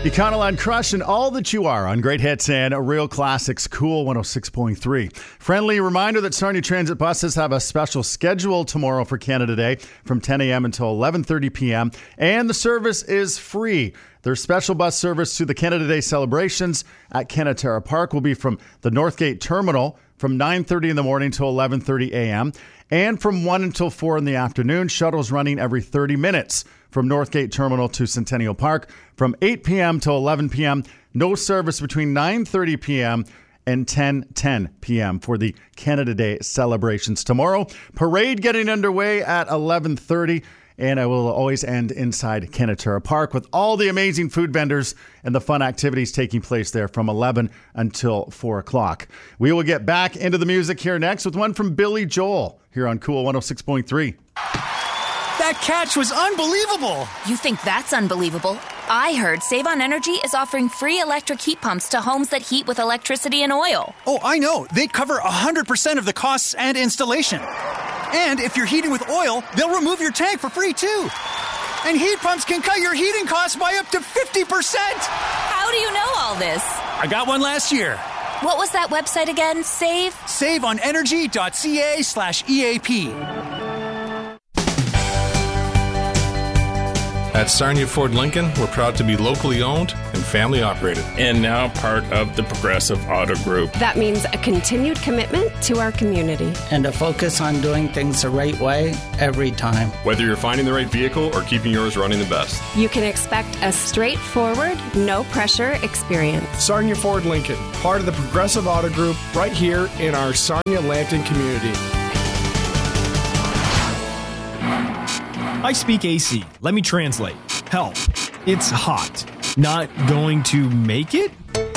Econoline crushing all that you are on great hits and real classics. Cool 106.3. Friendly reminder that Sarnia Transit buses have a special schedule tomorrow for Canada Day from 10 a.m. until 11:30 p.m. And the service is free. Their special bus service to the Canada Day celebrations at Canaterra Park will be from the Northgate Terminal from 9:30 in the morning till 11:30 a.m. and from 1 until 4 in the afternoon. Shuttles running every 30 minutes from Northgate Terminal to Centennial Park from 8 p.m. till 11 p.m. No service between 9:30 p.m. and 10:10 p.m. for the Canada Day celebrations tomorrow. Parade getting underway at 11:30. And I will always end inside Canaterra Park with all the amazing food vendors and the fun activities taking place there from 11 until 4 o'clock. We will get back into the music here next with one from Billy Joel here on Cool 106.3. That catch was unbelievable. You think that's unbelievable? I heard Save on Energy is offering free electric heat pumps to homes that heat with electricity and oil. Oh, I know. They cover 100% of the costs and installation. And if you're heating with oil, they'll remove your tank for free, too. And heat pumps can cut your heating costs by up to 50%. How do you know all this? I got one last year. What was that website again? SaveOnEnergy.ca/EAP. At Sarnia Ford Lincoln, we're proud to be locally owned and family operated. And now part of the Progressive Auto Group. That means a continued commitment to our community. And a focus on doing things the right way every time. Whether you're finding the right vehicle or keeping yours running the best. You can expect a straightforward, no-pressure experience. Sarnia Ford Lincoln, part of the Progressive Auto Group, right here in our Sarnia-Lambton community. I speak AC. Let me translate. Help. It's hot. Not going to make it?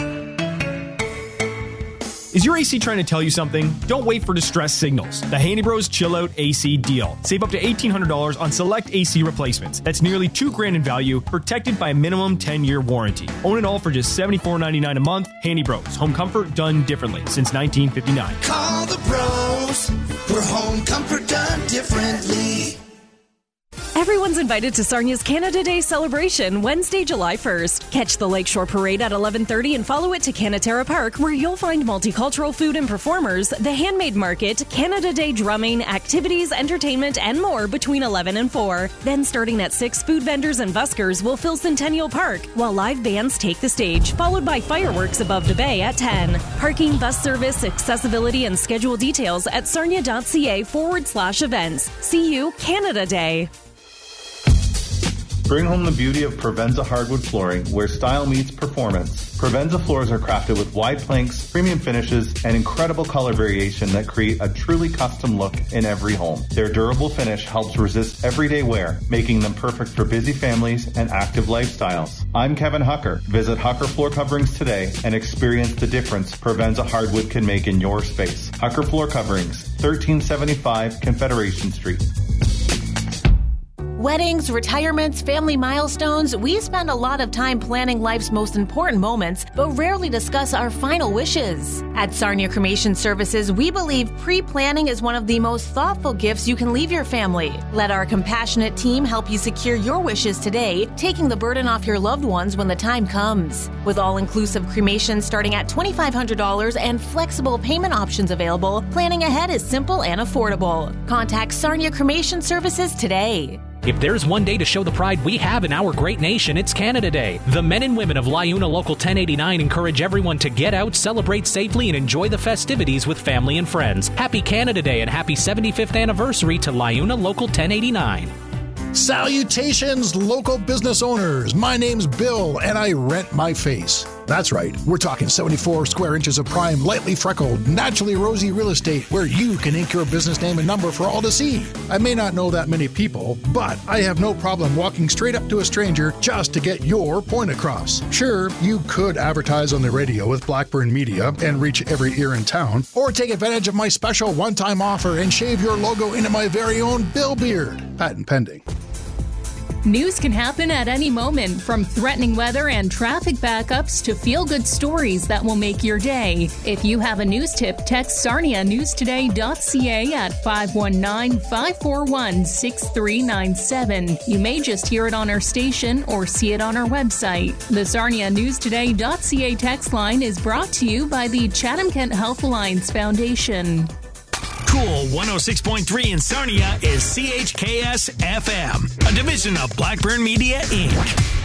Is your AC trying to tell you something? Don't wait for distress signals. The Handy Bros Chill Out AC deal. Save up to $1,800 on select AC replacements. That's nearly $2,000 in value, protected by a minimum 10-year warranty. Own it all for just $74.99 a month. Handy Bros. Home comfort done differently since 1959. Call the pros for home comfort done differently. Everyone's invited to Sarnia's Canada Day celebration Wednesday, July 1st. Catch the Lakeshore Parade at 11:30 and follow it to Canaterra Park, where you'll find multicultural food and performers, the handmade market, Canada Day drumming, activities, entertainment, and more between 11 and 4. Then starting at 6, food vendors and buskers will fill Centennial Park, while live bands take the stage, followed by fireworks above the bay at 10. Parking, bus service, accessibility, and schedule details at sarnia.ca/events. See you Canada Day. Bring home the beauty of Provenza hardwood flooring, where style meets performance. Provenza floors are crafted with wide planks, premium finishes, and incredible color variation that create a truly custom look in every home. Their durable finish helps resist everyday wear, making them perfect for busy families and active lifestyles. I'm Kevin Hucker. Visit Hucker Floor Coverings today and experience the difference Provenza hardwood can make in your space. Hucker Floor Coverings, 1375 Confederation Street. Weddings, retirements, family milestones, we spend a lot of time planning life's most important moments, but rarely discuss our final wishes. At Sarnia Cremation Services, we believe pre-planning is one of the most thoughtful gifts you can leave your family. Let our compassionate team help you secure your wishes today, taking the burden off your loved ones when the time comes. With all-inclusive cremation starting at $2,500 and flexible payment options available, planning ahead is simple and affordable. Contact Sarnia Cremation Services today. If there's one day to show the pride we have in our great nation, it's Canada Day. The men and women of LiUNA Local 1089 encourage everyone to get out, celebrate safely, and enjoy the festivities with family and friends. Happy Canada Day and happy 75th anniversary to LiUNA Local 1089. Salutations, local business owners. My name's Bill, and I rent my face. That's right. We're talking 74 square inches of prime, lightly freckled, naturally rosy real estate where you can ink your business name and number for all to see. I may not know that many people, but I have no problem walking straight up to a stranger just to get your point across. Sure, you could advertise on the radio with Blackburn Media and reach every ear in town, or take advantage of my special one-time offer and shave your logo into my very own Bill beard. Patent pending. News can happen at any moment, from threatening weather and traffic backups to feel-good stories that will make your day. If you have a news tip, text sarnianewstoday.ca at 519-541-6397. You may just hear it on our station or see it on our website. The sarnianewstoday.ca text line is brought to you by the Chatham-Kent Health Alliance Foundation. Cool 106.3 in Sarnia is CHKS FM, a division of Blackburn Media, Inc.